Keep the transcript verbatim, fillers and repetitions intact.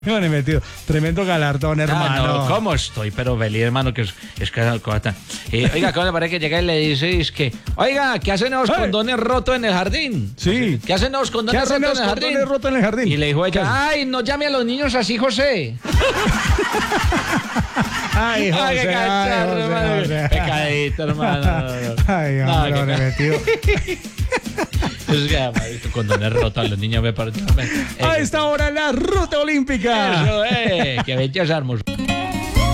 Me he metido. Tremendo galardón, hermano. Ah, no, ¿cómo estoy? Pero feliz, hermano, que es, es que eh, oiga, ¿cómo le parece que llega y le dice, es que, oiga, ¿qué hacen esos Hey. condones rotos en el jardín? Sí. ¿Qué hacen esos ¿Qué condones hacen rotos los en el jardín? condones rotos en el jardín? Y le dijo ¿Qué ella, hacen? ay, no llame a los niños así, José. Ay, José, Ay, qué ay, cacharro, José, hermano. José. Pecadito, hermano. Ay, No, hombre, qué hombre, ca- metido. Es que, además, condones rotos, los niños me parecen. A esta hora en la ruta olímpica. Eso, eh, que belleza hermoso.